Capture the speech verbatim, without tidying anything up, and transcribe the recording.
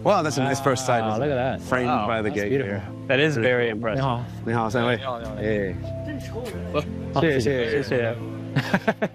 Wow, that's a nice first sight. Wow, look at that. Framed Wow, by the that's gate beautiful. here. That is very 你 impressive. 好， 你好，三位。 你好，你好。 哎， 好谢谢谢谢谢谢。